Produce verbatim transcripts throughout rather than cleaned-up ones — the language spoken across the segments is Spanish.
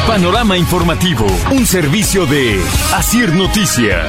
Panorama informativo, un servicio de Asir Noticias.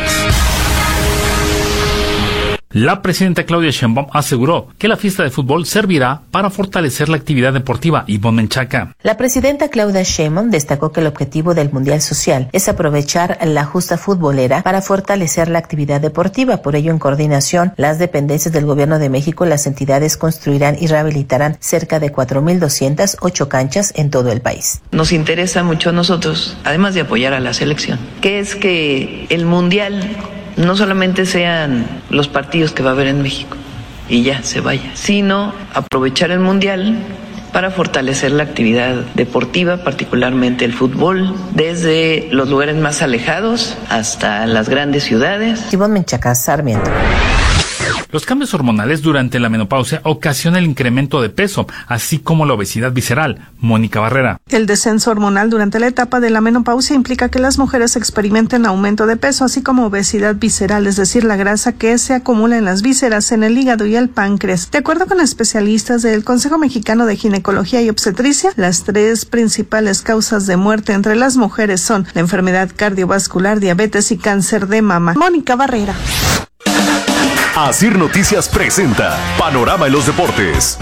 La presidenta Claudia Sheinbaum aseguró que la fiesta de fútbol servirá para fortalecer la actividad deportiva. Ivonne Menchaca. La presidenta Claudia Sheinbaum destacó que el objetivo del Mundial Social es aprovechar la justa futbolera para fortalecer la actividad deportiva. Por ello, en coordinación, las dependencias del Gobierno de México, las entidades construirán y rehabilitarán cerca de cuatro mil doscientas ocho canchas en todo el país. Nos interesa mucho a nosotros, además de apoyar a la selección, que es que el Mundial no solamente sean los partidos que va a haber en México y ya se vaya, sino aprovechar el Mundial para fortalecer la actividad deportiva, particularmente el fútbol, desde los lugares más alejados hasta las grandes ciudades. Ivonne Menchaca, Sarmiento. Los cambios hormonales durante la menopausia ocasionan el incremento de peso, así como la obesidad visceral. Mónica Barrera. El descenso hormonal durante la etapa de la menopausia implica que las mujeres experimenten aumento de peso, así como obesidad visceral, es decir, la grasa que se acumula en las vísceras, en el hígado y el páncreas. De acuerdo con especialistas del Consejo Mexicano de Ginecología y Obstetricia, las tres principales causas de muerte entre las mujeres son la enfermedad cardiovascular, diabetes y cáncer de mama. Mónica Barrera. Asir Noticias presenta Panorama en los deportes.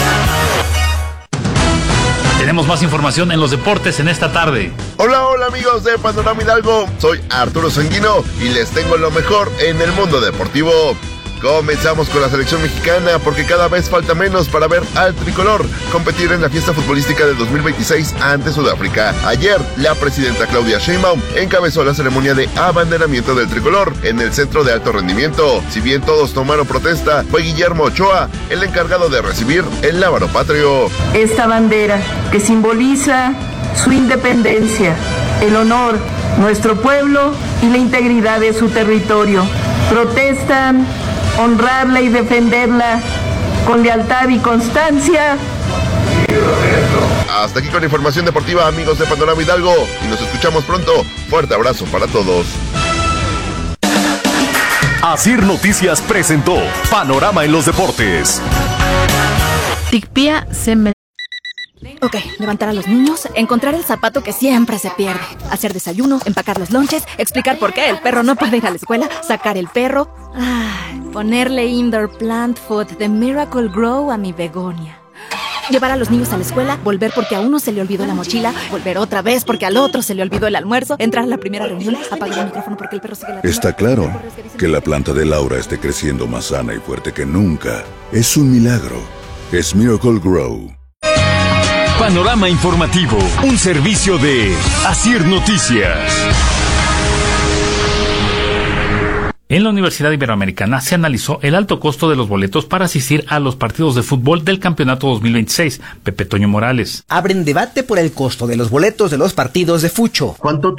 Tenemos más información en los deportes en esta tarde. Hola, hola amigos de Panorama Hidalgo. Soy Arturo Sanguino y les tengo lo mejor en el mundo deportivo. Comenzamos con la selección mexicana porque cada vez falta menos para ver al tricolor competir en la fiesta futbolística del dos mil veintiséis ante Sudáfrica. Ayer, la presidenta Claudia Sheinbaum encabezó la ceremonia de abanderamiento del tricolor en el Centro de Alto Rendimiento. Si bien todos tomaron protesta, fue Guillermo Ochoa el encargado de recibir el lábaro patrio. Esta bandera que simboliza su independencia, el honor, nuestro pueblo y la integridad de su territorio. Protestan honrarla y defenderla con lealtad y constancia. Hasta aquí con la información deportiva, amigos de Panorama Hidalgo, y nos escuchamos pronto. Fuerte abrazo para todos. Asir Noticias presentó Panorama en los deportes. Ticpía se me... Ok, levantar a los niños, encontrar el zapato que siempre se pierde, hacer desayuno, empacar los lonches, explicar por qué el perro no puede ir a la escuela, sacar el perro, ay, ponerle indoor plant food de Miracle Grow a mi begonia. Llevar a los niños a la escuela, volver porque a uno se le olvidó la mochila, volver otra vez porque al otro se le olvidó el almuerzo, entrar a la primera reunión, apagar el micrófono porque el perro sigue la... Está claro que la planta de Laura esté creciendo más sana y fuerte que nunca. Es un milagro. Es Miracle Grow. Panorama informativo, un servicio de Asir Noticias. En la Universidad Iberoamericana se analizó el alto costo de los boletos para asistir a los partidos de fútbol del Campeonato dos mil veintiséis. Pepe Toño Morales. Abren debate por el costo de los boletos de los partidos de fucho. ¿Cuánto